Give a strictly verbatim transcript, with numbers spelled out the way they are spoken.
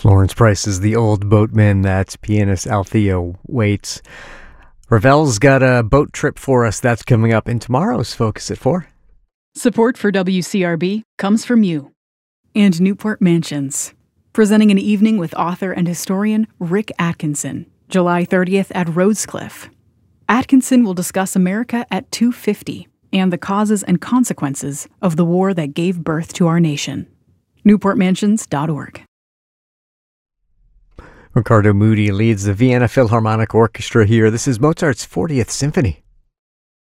Lawrence Price is the old boatman. That's pianist Althea Waits. Ravel's got a boat trip for us. That's coming up in tomorrow's Focus at four. Support for W C R B comes from you and Newport Mansions, presenting an evening with author and historian Rick Atkinson, July thirtieth at Rhodescliff. Atkinson will discuss America at two fifty and the causes and consequences of the war that gave birth to our nation. newport mansions dot org. Ricardo Moody leads the Vienna Philharmonic Orchestra here. This is Mozart's fortieth Symphony.